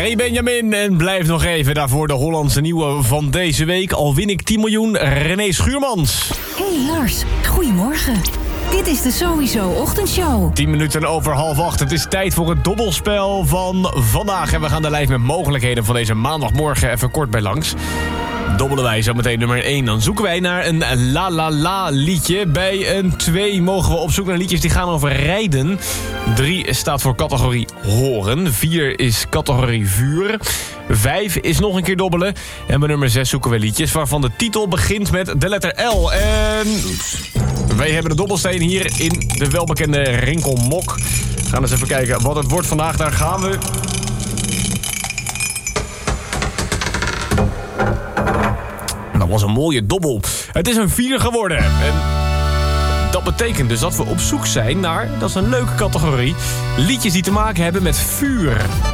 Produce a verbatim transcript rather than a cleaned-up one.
Ray Benjamin en blijf nog even daarvoor de Hollandse nieuwe van deze week. Al win ik tien miljoen, René Schuurmans. Hey Lars, goedemorgen. Dit is de Sowieso Ochtendshow. tien minuten over half acht. Het is tijd voor het dobbelspel van vandaag. En we gaan de lijst met mogelijkheden van deze maandagmorgen even kort bij langs. Dobbelen wij zo meteen nummer één. Dan zoeken wij naar een la la la liedje. Bij een twee mogen we op zoek naar liedjes die gaan over rijden. drie staat voor categorie horen. vier is categorie vuur. vijf is nog een keer dobbelen. En bij nummer zes zoeken we liedjes waarvan de titel begint met de letter L. En wij hebben de dobbelsteen hier in de welbekende Rinkelmok. We gaan eens even kijken wat het wordt vandaag. Daar gaan we. Dat was een mooie dobbel. Het is een vier geworden. En dat betekent dus dat we op zoek zijn naar, dat is een leuke categorie, liedjes die te maken hebben met vuur.